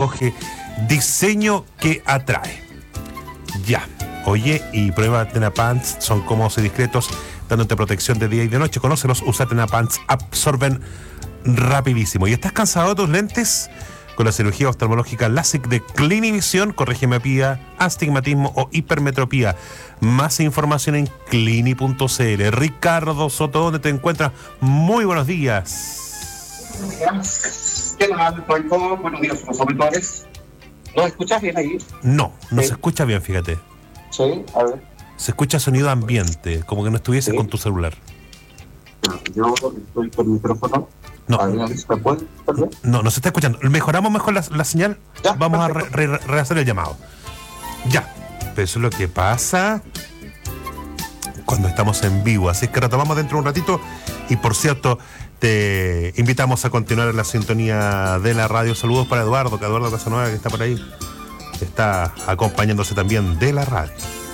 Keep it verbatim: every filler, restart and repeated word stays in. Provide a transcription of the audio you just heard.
acoge, diseño que atrae. Ya. Oye, y prueba Tenapants, son cómodos y discretos, dándote protección de día y de noche. Conócelos, usa Tenapants, absorben rapidísimo. ¿Y estás cansado de tus lentes? Con la cirugía oftalmológica LASIK de Clinivision, corrige miopía, astigmatismo o hipermetropía. Más información en clini punto c l. Ricardo Soto, ¿dónde te encuentras? Muy buenos días. ¿Qué tal, Franco? Buenos días, los auditores. ¿Nos escuchas bien ahí? No, no ¿Sí? Se escucha bien, fíjate. Sí, a ver. Se escucha sonido ambiente, como que no estuvieses ¿Sí? con tu celular. Yo estoy con el micrófono. No. A ver, ¿me pueden perder? No, no se está escuchando. ¿Mejoramos mejor la, la señal? Ya, Vamos perfecto. a re, re, rehacer el llamado. Ya. Pero eso es lo que pasa cuando estamos en vivo. Así es que retomamos dentro de un ratito. Y por cierto, te invitamos a continuar en la sintonía de la radio. Saludos para Eduardo, que Eduardo Casanueva, que está por ahí, está acompañándose también de la radio.